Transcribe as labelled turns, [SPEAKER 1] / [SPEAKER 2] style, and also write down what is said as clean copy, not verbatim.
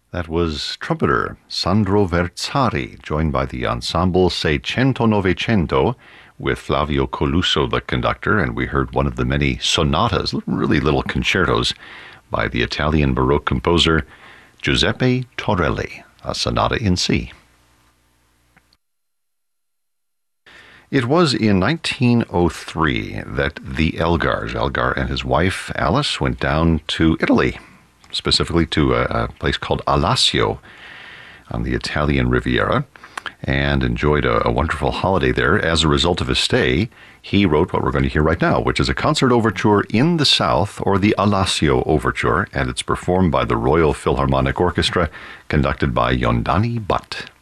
[SPEAKER 1] That was trumpeter Sandro Verzari, joined by the ensemble Seicento Novecento, with Flavio Coluso, the conductor, and we heard one of the many sonatas, really little concertos, by the Italian Baroque composer Giuseppe Torelli, a sonata in C. It was in 1903 that the Elgar and his wife Alice went down to Italy, specifically to a place called Alassio on the Italian Riviera, and enjoyed a wonderful holiday there. As a result of his stay, he wrote what we're going to hear right now, which is a concert overture in the South, or the Alassio Overture, and it's performed by the Royal Philharmonic Orchestra, conducted by Yondani Butt.